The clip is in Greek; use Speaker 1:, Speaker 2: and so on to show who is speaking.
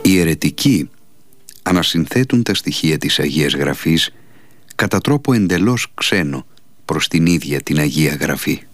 Speaker 1: Οι αιρετικοί ανασυνθέτουν τα στοιχεία της Αγίας Γραφής κατά τρόπο εντελώς ξένο προς την ίδια την Αγία Γραφή.